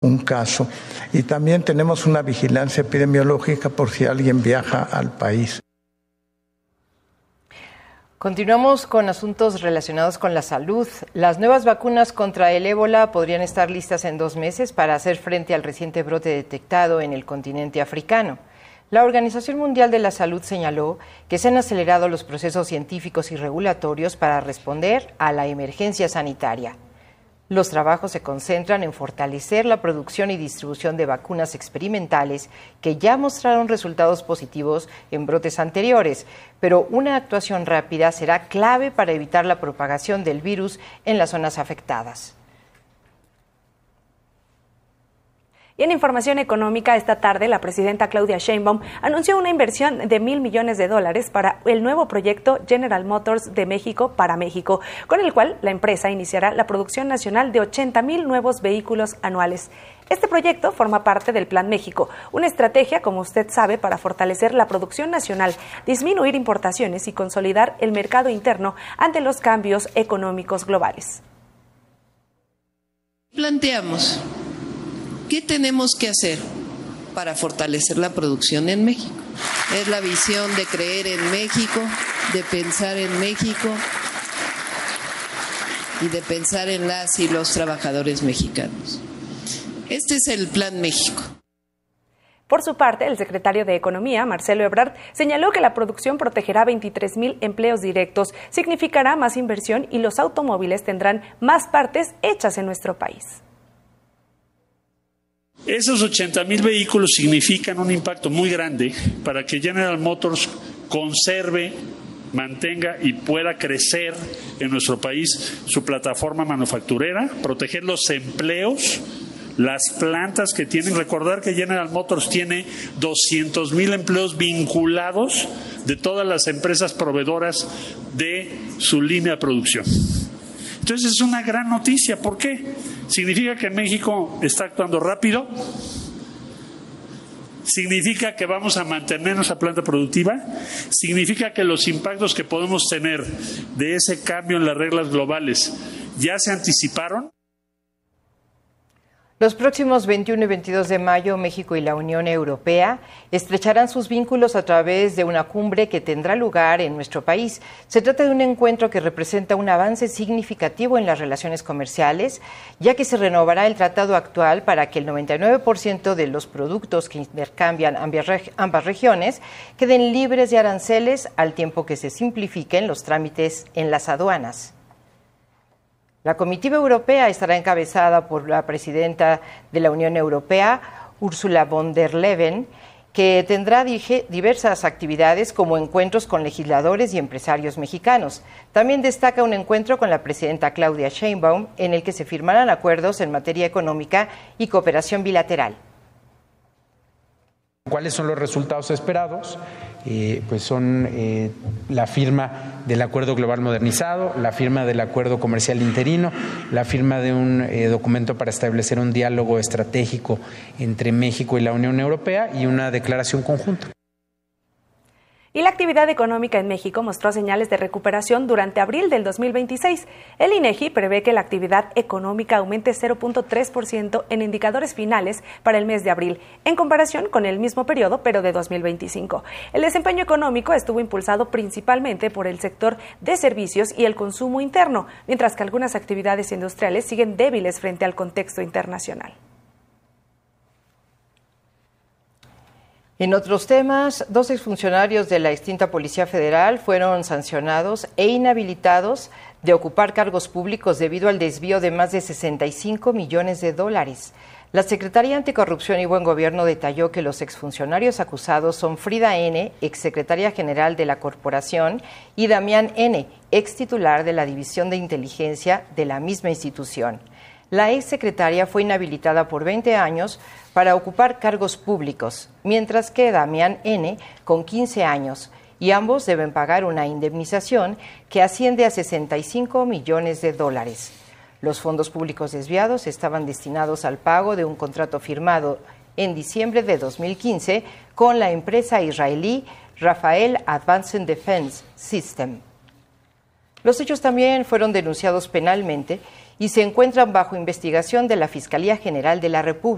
un caso. Y también tenemos una vigilancia epidemiológica por si alguien viaja al país. Continuamos con asuntos relacionados con la salud. Las nuevas vacunas contra el ébola podrían estar listas en 2 meses para hacer frente al reciente brote detectado en el continente africano. La Organización Mundial de la Salud señaló que se han acelerado los procesos científicos y regulatorios para responder a la emergencia sanitaria. Los trabajos se concentran en fortalecer la producción y distribución de vacunas experimentales que ya mostraron resultados positivos en brotes anteriores, pero una actuación rápida será clave para evitar la propagación del virus en las zonas afectadas. Y en información económica, esta tarde la presidenta Claudia Sheinbaum anunció una inversión de $1,000 millones para el nuevo proyecto General Motors de México para México, con el cual la empresa iniciará la producción nacional de 80,000 nuevos vehículos anuales. Este proyecto forma parte del Plan México, una estrategia, como usted sabe, para fortalecer la producción nacional, disminuir importaciones y consolidar el mercado interno ante los cambios económicos globales. Planteamos, ¿qué tenemos que hacer para fortalecer la producción en México? Es la visión de creer en México, de pensar en México y de pensar en las y los trabajadores mexicanos. Este es el Plan México. Por su parte, el secretario de Economía, Marcelo Ebrard, señaló que la producción protegerá 23,000 empleos directos, significará más inversión y los automóviles tendrán más partes hechas en nuestro país. Esos 80,000 vehículos significan un impacto muy grande para que General Motors conserve, mantenga y pueda crecer en nuestro país su plataforma manufacturera, proteger los empleos, las plantas que tienen. Recordar que General Motors tiene 200,000 empleos vinculados de todas las empresas proveedoras de su línea de producción. Entonces es una gran noticia. ¿Por qué? Significa que México está actuando rápido, significa que vamos a mantener nuestra planta productiva, significa que los impactos que podemos tener de ese cambio en las reglas globales ya se anticiparon. Los próximos 21 y 22 de mayo, México y la Unión Europea estrecharán sus vínculos a través de una cumbre que tendrá lugar en nuestro país. Se trata de un encuentro que representa un avance significativo en las relaciones comerciales, ya que se renovará el tratado actual para que el 99% de los productos que intercambian ambas regiones queden libres de aranceles al tiempo que se simplifiquen los trámites en las aduanas. La comitiva europea estará encabezada por la presidenta de la Unión Europea, Ursula von der Leyen, que tendrá diversas actividades como encuentros con legisladores y empresarios mexicanos. También destaca un encuentro con la presidenta Claudia Sheinbaum, en el que se firmarán acuerdos en materia económica y cooperación bilateral. ¿Cuáles son los resultados esperados? Pues son la firma del Acuerdo Global Modernizado, la firma del Acuerdo Comercial Interino, la firma de un documento para establecer un diálogo estratégico entre México y la Unión Europea y una declaración conjunta. Y la actividad económica en México mostró señales de recuperación durante abril del 2026. El INEGI prevé que la actividad económica aumente 0.3% en indicadores finales para el mes de abril, en comparación con el mismo periodo, pero de 2025. El desempeño económico estuvo impulsado principalmente por el sector de servicios y el consumo interno, mientras que algunas actividades industriales siguen débiles frente al contexto internacional. En otros temas, 2 exfuncionarios de la extinta Policía Federal fueron sancionados e inhabilitados de ocupar cargos públicos debido al desvío de más de $65 millones. La Secretaría Anticorrupción y Buen Gobierno detalló que los exfuncionarios acusados son Frida N., exsecretaria general de la corporación, y Damián N., extitular de la División de Inteligencia de la misma institución. La exsecretaria fue inhabilitada por 20 años para ocupar cargos públicos, mientras que Damián N. con 15 años, y ambos deben pagar una indemnización que asciende a $65 millones. Los fondos públicos desviados estaban destinados al pago de un contrato firmado en diciembre de 2015 con la empresa israelí Rafael Advanced Defense System. Los hechos también fueron denunciados penalmente y se encuentran bajo investigación de la Fiscalía General de la República.